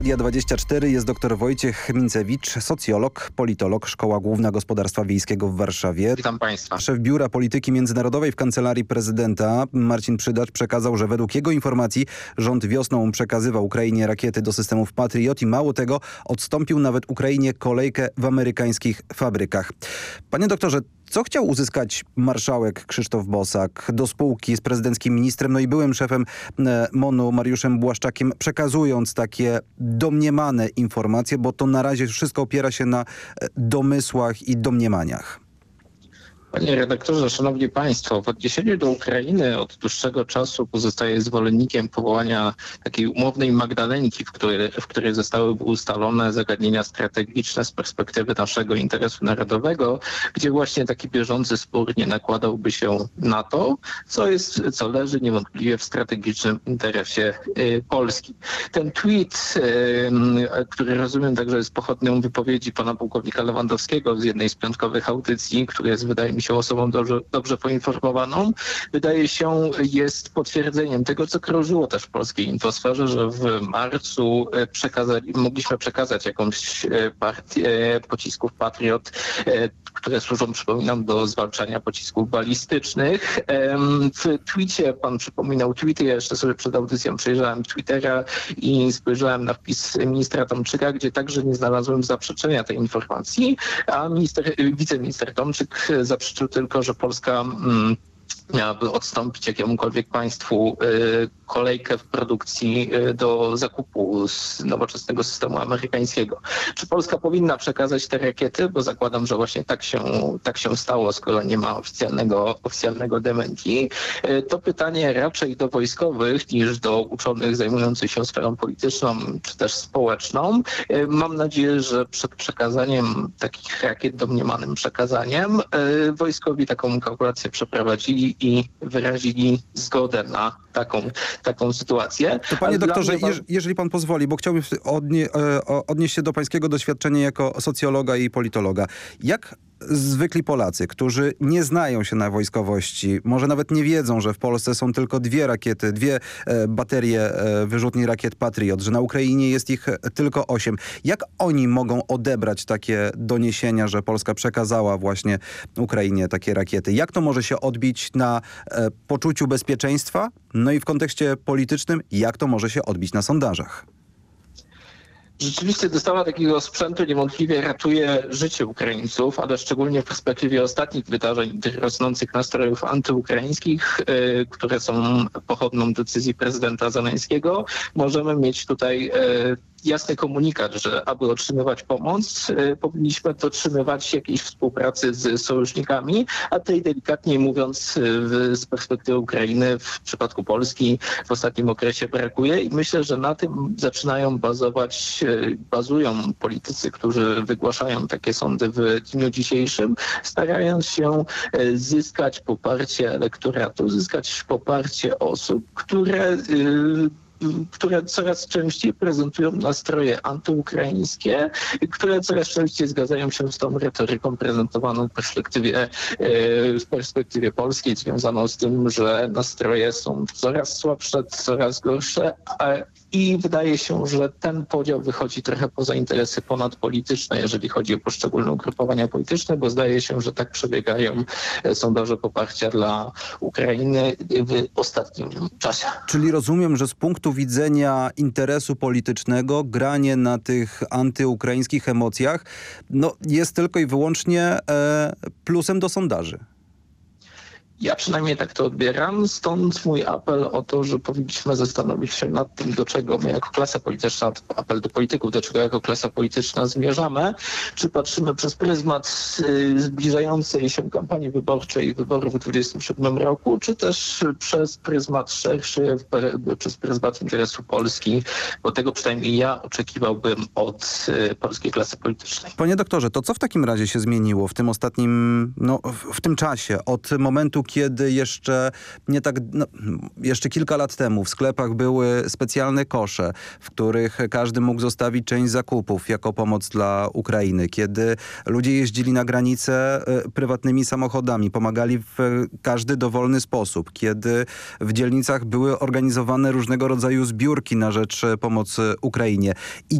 Dia 24 jest dr Wojciech Mincewicz, socjolog, politolog, Szkoła Główna Gospodarstwa Wiejskiego w Warszawie. Witam Państwa. Szef Biura Polityki Międzynarodowej w Kancelarii Prezydenta Marcin Przydacz przekazał, że według jego informacji rząd wiosną przekazywał Ukrainie rakiety do systemów Patriot i mało tego, odstąpił nawet Ukrainie kolejkę w amerykańskich fabrykach. Panie doktorze, co chciał uzyskać marszałek Krzysztof Bosak do spółki z prezydenckim ministrem, no i byłym szefem MON-u Mariuszem Błaszczakiem, przekazując takie domniemane informacje, bo to na razie wszystko opiera się na domysłach i domniemaniach? Panie redaktorze, szanowni państwo, w odniesieniu do Ukrainy od dłuższego czasu pozostaje zwolennikiem powołania takiej umownej Magdalenki, w której zostały ustalone zagadnienia strategiczne z perspektywy naszego interesu narodowego, gdzie właśnie taki bieżący spór nie nakładałby się na to, co leży niewątpliwie w strategicznym interesie Polski. Ten tweet, który rozumiem także jest pochodną wypowiedzi pana pułkownika Lewandowskiego z jednej z piątkowych audycji, który jest, wydaje mi się, osobą dobrze poinformowaną, wydaje się, jest potwierdzeniem tego, co krążyło też w polskiej infosferze, że w marcu mogliśmy przekazać jakąś partię pocisków Patriot, które służą, przypominam, do zwalczania pocisków balistycznych. W tweetie, pan przypominał tweety, ja jeszcze sobie przed audycją przejrzałem Twittera i spojrzałem na wpis ministra Tomczyka, gdzie także nie znalazłem zaprzeczenia tej informacji, a wiceminister Tomczyk zaprzeczył tylko, że Polska miałaby odstąpić jakiemukolwiek państwu kolejkę w produkcji do zakupu z nowoczesnego systemu amerykańskiego. Czy Polska powinna przekazać te rakiety? Bo zakładam, że właśnie tak się stało, skoro nie ma oficjalnego dementi. To pytanie raczej do wojskowych niż do uczonych zajmujących się sferą polityczną czy też społeczną. Mam nadzieję, że przed przekazaniem takich rakiet, domniemanym przekazaniem, wojskowi taką kalkulację przeprowadzili i wyrazili zgodę na taką sytuację. To panie doktorze, jeżeli pan pozwoli, bo chciałbym odnieść się do pańskiego doświadczenia jako socjologa i politologa. Jak zwykli Polacy, którzy nie znają się na wojskowości, może nawet nie wiedzą, że w Polsce są tylko dwie baterie wyrzutni rakiet Patriot, że na Ukrainie jest ich tylko 8. Jak oni mogą odebrać takie doniesienia, że Polska przekazała właśnie Ukrainie takie rakiety? Jak to może się odbić na poczuciu bezpieczeństwa? No i w kontekście politycznym, jak to może się odbić na sondażach? Rzeczywiście dostawa takiego sprzętu niewątpliwie ratuje życie Ukraińców, ale szczególnie w perspektywie ostatnich wydarzeń, tych rosnących nastrojów antyukraińskich, które są pochodną decyzji prezydenta Zełenskiego, możemy mieć tutaj jasny komunikat, że aby otrzymywać pomoc, powinniśmy dotrzymywać jakiejś współpracy z sojusznikami, a tej delikatniej mówiąc z perspektywy Ukrainy w przypadku Polski w ostatnim okresie brakuje i myślę, że na tym bazują politycy, którzy wygłaszają takie sądy w dniu dzisiejszym, starając się zyskać poparcie elektoratu, zyskać poparcie osób, które coraz częściej prezentują nastroje antyukraińskie, które coraz częściej zgadzają się z tą retoryką prezentowaną w perspektywie polskiej, związaną z tym, że nastroje są coraz słabsze, coraz gorsze, i wydaje się, że ten podział wychodzi trochę poza interesy ponadpolityczne, jeżeli chodzi o poszczególne ugrupowania polityczne, bo zdaje się, że tak przebiegają sondaże poparcia dla Ukrainy w ostatnim czasie. Czyli rozumiem, że z punktu widzenia interesu politycznego granie na tych antyukraińskich emocjach jest tylko i wyłącznie plusem do sondaży. Ja przynajmniej tak to odbieram, stąd mój apel o to, że powinniśmy zastanowić się nad tym, do czego my jako klasa polityczna, apel do polityków, do czego jako klasa polityczna zmierzamy. Czy patrzymy przez pryzmat zbliżającej się kampanii wyborczej, wyborów w 2027 roku, czy też przez pryzmat szerszy, przez pryzmat interesu Polski, bo tego przynajmniej ja oczekiwałbym od polskiej klasy politycznej. Panie doktorze, to co w takim razie się zmieniło w tym ostatnim, w tym czasie, od momentu, kiedy jeszcze jeszcze kilka lat temu w sklepach były specjalne kosze, w których każdy mógł zostawić część zakupów jako pomoc dla Ukrainy, kiedy ludzie jeździli na granicę prywatnymi samochodami, pomagali w każdy dowolny sposób, kiedy w dzielnicach były organizowane różnego rodzaju zbiórki na rzecz pomocy Ukrainie. I